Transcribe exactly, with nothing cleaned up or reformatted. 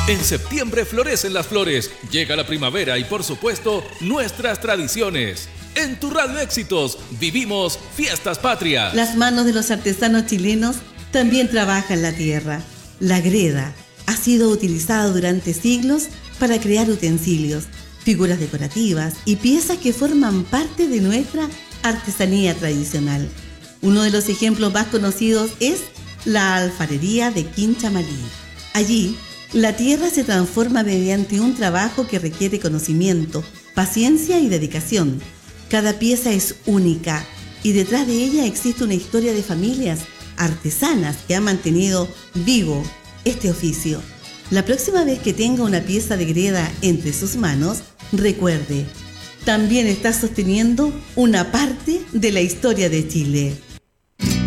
En septiembre florecen las flores, llega la primavera y por supuesto nuestras tradiciones. En tu Radio Éxitos vivimos Fiestas Patrias. Las manos de los artesanos chilenos también trabajan la tierra. La greda ha sido utilizada durante siglos para crear utensilios, figuras decorativas y piezas que forman parte de nuestra artesanía tradicional. Uno de los ejemplos más conocidos es la alfarería de Quinchamalí. Allí, la tierra se transforma mediante un trabajo que requiere conocimiento, paciencia y dedicación. Cada pieza es única y detrás de ella existe una historia de familias artesanas que han mantenido vivo este oficio. La próxima vez que tenga una pieza de greda entre sus manos, recuerde, también está sosteniendo una parte de la historia de Chile.